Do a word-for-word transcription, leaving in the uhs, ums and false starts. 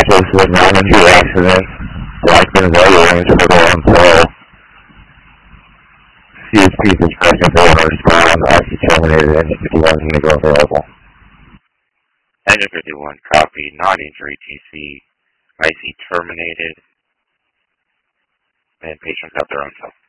Dispatches with non-injury accident. Blackman is already arranged for the until C S P discretion for one respond. I C terminated. Engine fifty-one is going to go available. Engine fifty-one, copy. Non-injury T C. I C terminated. And patients have their own cell.